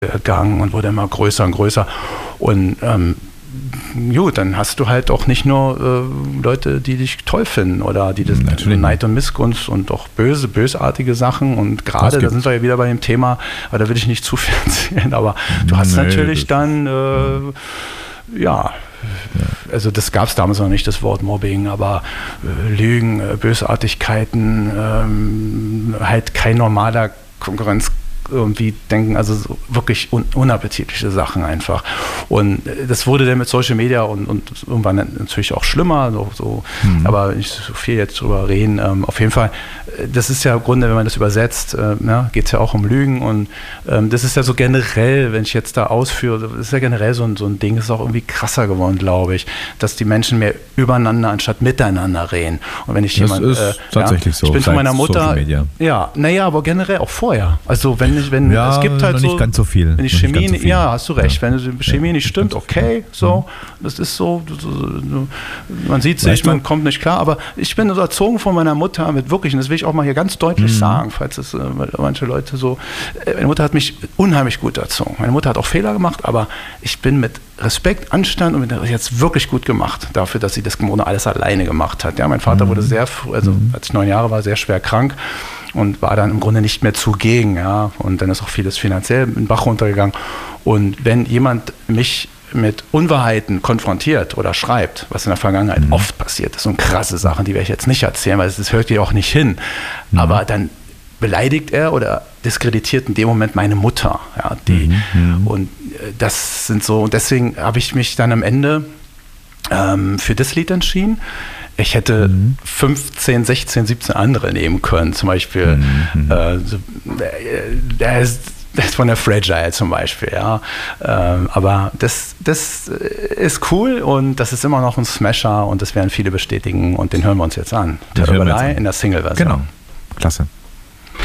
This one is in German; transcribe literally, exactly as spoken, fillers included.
gegangen und wurde immer größer und größer. Und ähm, gut, dann hast du halt auch nicht nur äh, Leute, die dich toll finden oder die das Neid und Missgunst und auch böse, bösartige Sachen. Und gerade, da sind wir ja wieder bei dem Thema, aber da will ich nicht zu viel erzählen, aber du hast nee, natürlich dann, äh, ja, also das gab es damals noch nicht, das Wort Mobbing, aber äh, Lügen, äh, Bösartigkeiten, ähm, halt kein normaler Konkurrenz irgendwie denken, also so wirklich un unappetitliche Sachen einfach. Und das wurde dann mit Social Media und, und irgendwann natürlich auch schlimmer, so, so. Mhm. Aber nicht so viel jetzt drüber reden. Ähm, auf jeden Fall, das ist ja im Grunde, wenn man das übersetzt, äh, ja, geht es ja auch um Lügen und ähm, das ist ja so generell, wenn ich jetzt da ausführe, das ist ja generell so ein, so ein Ding, das ist auch irgendwie krasser geworden, glaube ich, dass die Menschen mehr übereinander anstatt miteinander reden. Und wenn ich das jemand, ist äh, tatsächlich ja, so. Ich bin von meiner Mutter, ja, naja, aber generell auch vorher. Also wenn ich, wenn ja, es gibt halt noch so, nicht ganz so viel. Wenn die Chemie, so ja, hast du recht, ja. Wenn die Chemie ja, nicht stimmt, okay, so, mhm. das ist so, man sieht sich, man kommt nicht klar, aber ich bin so erzogen von meiner Mutter mit wirklich, und das will ich auch mal hier ganz deutlich mhm. sagen, falls es äh, manche Leute so, äh, meine Mutter hat mich unheimlich gut erzogen. Meine Mutter hat auch Fehler gemacht, aber ich bin mit Respekt, Anstand und mit jetzt wirklich gut gemacht dafür, dass sie das alles alleine gemacht hat. Ja, mein Vater mhm. wurde sehr, also mhm. als ich neun Jahre war, sehr schwer krank und war dann im Grunde nicht mehr zugegen, ja, und dann ist auch vieles finanziell in den Bach runtergegangen. Und wenn jemand mich mit Unwahrheiten konfrontiert oder schreibt, was in der Vergangenheit mhm. oft passiert ist, so krasse Sachen, die werde ich jetzt nicht erzählen, weil das hört dir auch nicht hin, mhm. aber dann beleidigt er oder diskreditiert in dem Moment meine Mutter, ja, die, mhm. und das sind so, und deswegen habe ich mich dann am Ende ähm, für das Lied entschieden. Ich hätte mhm. fünfzehn, sechzehn, siebzehn andere nehmen können. Zum Beispiel, mhm. äh, so, der ist, der ist von der Fragile zum Beispiel. Ja. Ähm, aber das, das ist cool und das ist immer noch ein Smasher und das werden viele bestätigen und den hören wir uns jetzt an. Der Überlei in der Single-Version. Genau, klasse.